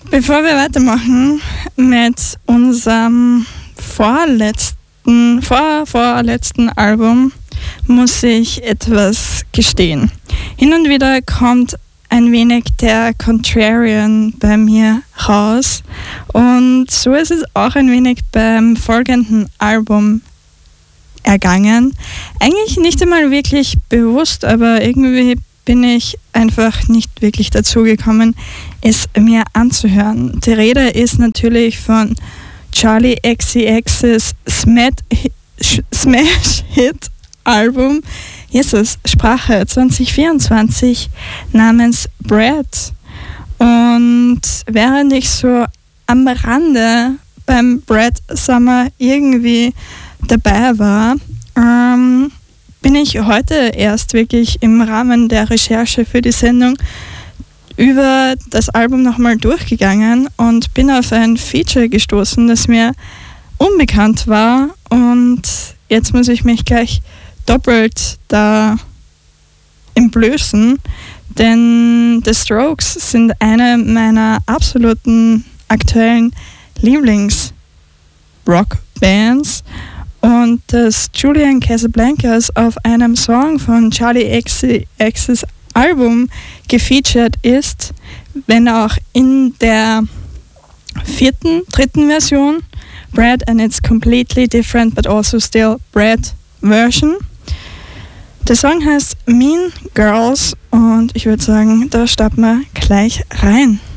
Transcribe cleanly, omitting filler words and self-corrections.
Bevor wir weitermachen mit unserem vorletzten Album, muss ich etwas gestehen. Hin und wieder kommt ein wenig der Contrarian bei mir raus und so ist es auch ein wenig beim folgenden Album ergangen. Eigentlich nicht einmal wirklich bewusst, aber irgendwie bin ich einfach nicht wirklich dazu gekommen, es mir anzuhören. Die Rede ist natürlich von Charli XCX's Smash-Hit-Album Sprache 2024 namens Bread. Und während ich so am Rande beim Bread Summer irgendwie dabei war, bin ich heute erst wirklich im Rahmen der Recherche für die Sendung über das Album nochmal durchgegangen und bin auf ein Feature gestoßen, das mir unbekannt war, und jetzt muss ich mich gleich doppelt da entblößen, denn The Strokes sind eine meiner absoluten aktuellen Lieblings-Rock-Bands. Und dass Julian Casablancas auf einem Song von Charli XCX's Album gefeatured ist, wenn auch in der dritten Version, Bread and It's Completely Different but Also Still Bread Version. Der Song heißt Mean Girls und ich würde sagen, da starten wir gleich rein.